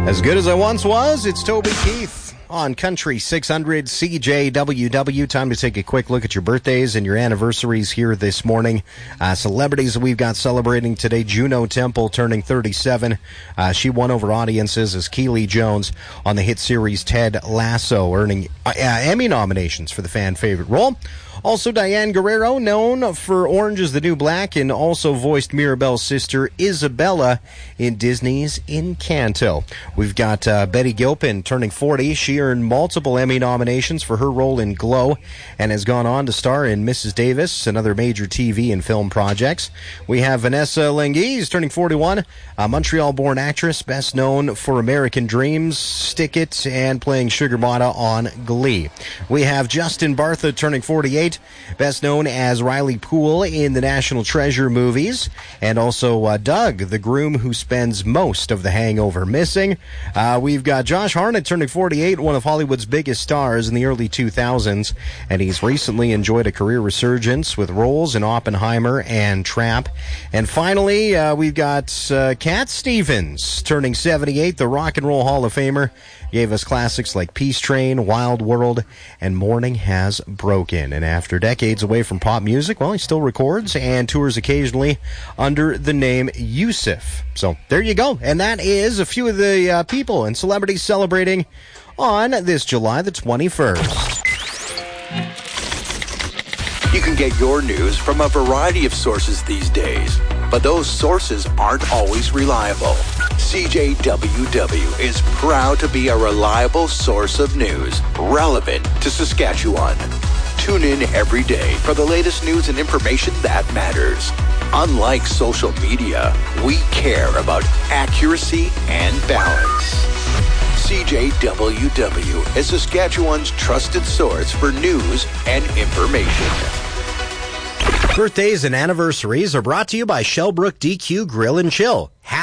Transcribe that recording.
As good as I once was, it's Toby Keith on Country 600 CJWW. Time to take a quick look at your birthdays and your anniversaries here this morning. Celebrities that we've got celebrating today. Juno Temple turning 37. She won over audiences as Keely Jones on the hit series Ted Lasso, earning Emmy nominations for the fan favorite role. Also, Diane Guerrero, known for Orange is the New Black, and also voiced Mirabel's sister Isabella in Disney's Encanto. We've got Betty Gilpin turning 40. She earned multiple Emmy nominations for her role in Glow and has gone on to star in Mrs. Davis and other major TV and film projects. We have Vanessa Lenguise turning 41, a Montreal-born actress best known for American Dreams, Stick It, and playing Sugar Motta on Glee. We have Justin Bartha turning 48. Best known as Riley Poole in the National Treasure movies, and also Doug, the groom who spends most of The Hangover missing. We've got Josh Hartnett turning 48, one of Hollywood's biggest stars in the early 2000s, and he's recently enjoyed a career resurgence with roles in Oppenheimer and Trap. And finally, we've got Cat Stevens turning 78, the Rock and Roll Hall of Famer. Gave us classics like Peace Train, Wild World, and Morning Has Broken. And after decades away from pop music, well, he still records and tours occasionally under the name Yusuf. So there you go. And that is a few of the people and celebrities celebrating on this July the 21st. You can get your news from a variety of sources these days, but those sources aren't always reliable. CJWW is proud to be a reliable source of news relevant to Saskatchewan. Tune in every day for the latest news and information that matters. Unlike social media, we care about accuracy and balance. CJWW is Saskatchewan's trusted source for news and information. Birthdays and anniversaries are brought to you by Shellbrook DQ Grill and Chill.